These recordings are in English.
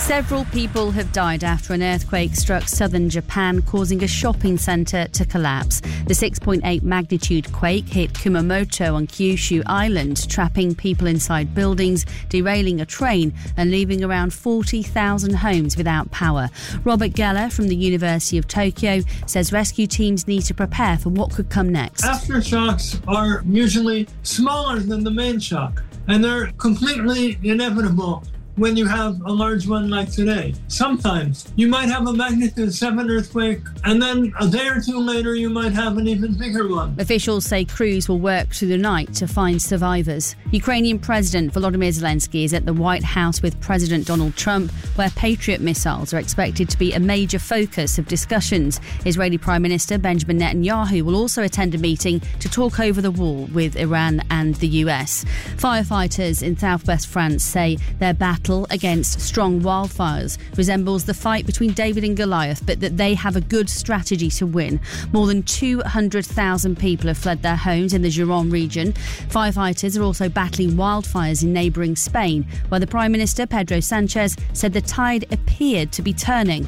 Several people have died after an earthquake struck southern Japan, causing a shopping centre to collapse. The 6.8 magnitude quake hit Kumamoto on Kyushu Island, trapping people inside buildings, derailing a train and leaving around 40,000 homes without power. Robert Geller from the University of Tokyo says rescue teams need to prepare for what could come next. Aftershocks are usually smaller than the main shock, and they're completely inevitable when you have a large one like today. Sometimes you might have a magnitude 7 earthquake, and then a day or two later you might have an even bigger one. Officials say crews will work through the night to find survivors. Ukrainian President Volodymyr Zelensky is at the White House with President Donald Trump, where Patriot missiles are expected to be a major focus of discussions. Israeli Prime Minister Benjamin Netanyahu will also attend a meeting to talk over the war with Iran and the US. Firefighters in southwest France say their battle against strong wildfires resembles the fight between David and Goliath, but that they have a good strategy to win. More than 200,000 people have fled their homes in the Gironde region. Firefighters are also battling wildfires in neighbouring Spain, where the Prime Minister Pedro Sánchez said the tide appeared to be turning.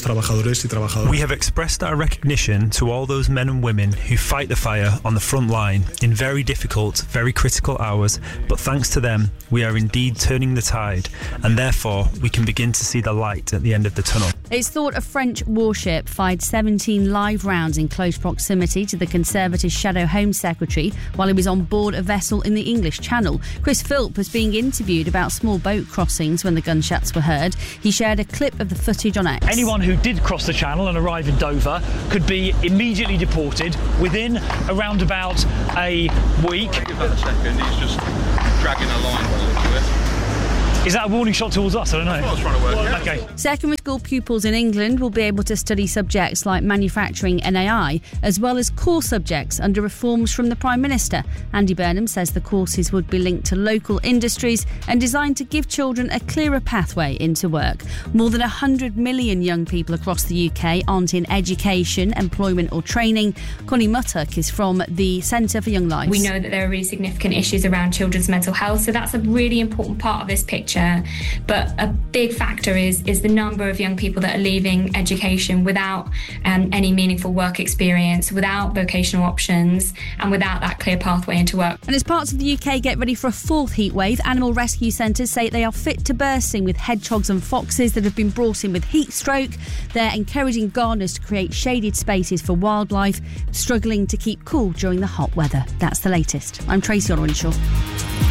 We have expressed our recognition to all those men and women who fight the fire on the front line in very difficult, very critical hours, but thanks to them, we are indeed turning the tide, and therefore we can begin to see the light at the end of the tunnel. It's thought a French warship fired 17 live rounds in close proximity to the Conservative Shadow Home Secretary while he was on board a vessel in the English Channel. Chris Philp was being interviewed about small boat crossings when the gunshots were heard. He shared a clip of the footage on X. Anyone who did cross the Channel and arrive in Dover could be immediately deported within around about a week. Give that a second, he's just dragging a line by the looks of it. Is that a warning shot towards us? I don't know. I was trying to work out. Okay. Secondary school pupils in England will be able to study subjects like manufacturing and AI, as well as core subjects under reforms from the Prime Minister. Andy Burnham says the courses would be linked to local industries and designed to give children a clearer pathway into work. More than 100 million young people across the UK aren't in education, employment or training. Connie Muttock is from the Centre for Young Lives. We know that there are really significant issues around children's mental health, so that's a really important part of this picture. But a big factor is the number of young people that are leaving education without any meaningful work experience, without vocational options, and without that clear pathway into work. And as parts of the UK get ready for a fourth heatwave, animal rescue centres say they are fit to bursting with hedgehogs and foxes that have been brought in with heat stroke. They're encouraging gardeners to create shaded spaces for wildlife struggling to keep cool during the hot weather. That's the latest. I'm Tracy Orwenshaw.